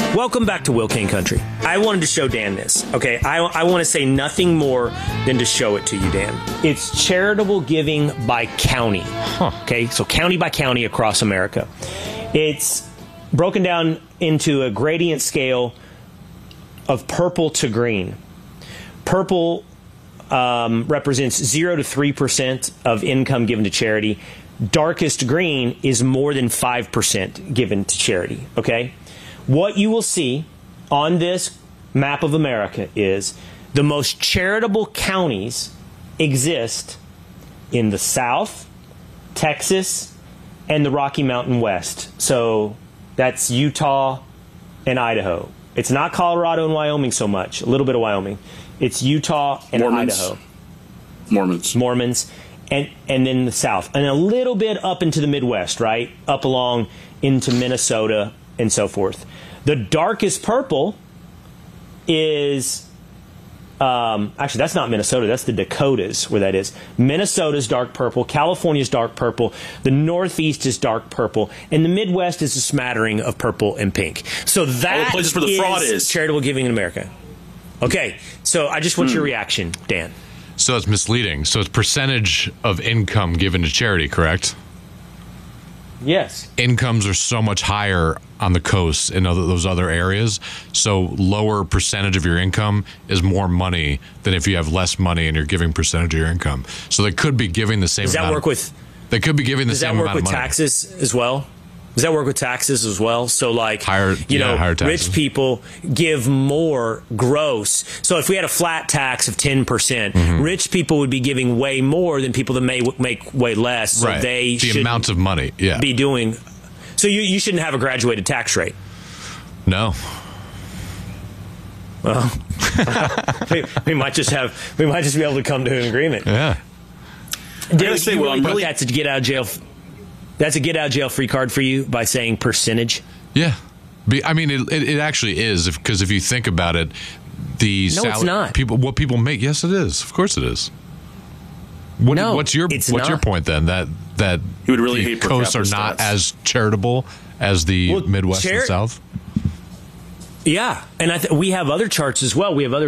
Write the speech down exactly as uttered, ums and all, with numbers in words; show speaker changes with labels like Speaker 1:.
Speaker 1: Welcome back to Will Kane Country. I wanted to show Dan this, okay? I, I want to say nothing more than to show it to you, Dan. It's charitable giving by county, huh. okay? So county by county across America. It's broken down into a gradient scale of purple to green. Purple um, represents zero to three percent of income given to charity. Darkest green is more than five percent given to charity, okay? What you will see on this map of America is the most charitable counties exist in the South, Texas, and the Rocky Mountain West. So that's Utah and Idaho. It's not Colorado and Wyoming so much, a little bit of Wyoming. It's Utah and
Speaker 2: Mormons.
Speaker 1: Idaho.
Speaker 2: Mormons.
Speaker 1: Mormons. And, and then the South. And a little bit up into the Midwest, right? Up along into Minnesota and so forth. The darkest purple is, um, actually, that's not Minnesota. That's the Dakotas where that is. Minnesota's dark purple. California's dark purple. The Northeast is dark purple. And the Midwest is a smattering of purple and pink. So that
Speaker 2: All the places where the fraud
Speaker 1: is
Speaker 2: is.
Speaker 1: charitable giving in America. Okay, so I just want
Speaker 2: hmm.
Speaker 1: your reaction, Dan.
Speaker 3: So it's misleading. So it's percentage of income given to charity, correct?
Speaker 1: Yes.
Speaker 3: Incomes are so much higher on the coast in other, those other areas. So lower percentage of your income is more money than if you have less money and you're giving percentage of your income. So they could be giving the same
Speaker 1: Does that
Speaker 3: amount
Speaker 1: work
Speaker 3: of,
Speaker 1: with
Speaker 3: they could be giving the
Speaker 1: Does
Speaker 3: same
Speaker 1: that work
Speaker 3: amount
Speaker 1: with
Speaker 3: of money.
Speaker 1: taxes as well? Does that work with taxes as well? So, like,
Speaker 3: Higher-
Speaker 1: you
Speaker 3: yeah,
Speaker 1: know,
Speaker 3: higher taxes.
Speaker 1: rich people give more gross. So, if we had a flat tax of ten percent,
Speaker 3: Mm-hmm.
Speaker 1: rich people would be giving way more than people that may make way less. So
Speaker 3: Right.
Speaker 1: they
Speaker 3: The
Speaker 1: should
Speaker 3: amounts of money, yeah.
Speaker 1: be doing. So, you you shouldn't have a graduated tax rate.
Speaker 3: No.
Speaker 1: Well, we, we might just have. We might just be able to come to an agreement.
Speaker 3: Yeah.
Speaker 1: Dude,
Speaker 2: gotta say,
Speaker 1: you
Speaker 2: well,
Speaker 1: really
Speaker 2: I'm
Speaker 1: think
Speaker 2: really-
Speaker 1: that's a get out of jail. That's a get out of jail free card for you by saying percentage.
Speaker 3: Yeah. Be, I mean, it, it, it actually is, because if, if you think about it, the
Speaker 1: No, it's
Speaker 3: sal-
Speaker 1: not.
Speaker 3: people, what people make, yes, it is. Of course, it is. What,
Speaker 1: No,
Speaker 3: what's your
Speaker 1: it's
Speaker 3: what's your
Speaker 1: not.
Speaker 3: point then? That that
Speaker 2: You would really
Speaker 3: the
Speaker 2: hate per
Speaker 3: coasts are
Speaker 2: capita
Speaker 3: not
Speaker 2: stats.
Speaker 3: as charitable as the
Speaker 1: Well,
Speaker 3: Midwest
Speaker 1: chari-
Speaker 3: and South.
Speaker 1: Yeah, and I th- we have other charts as well. We have other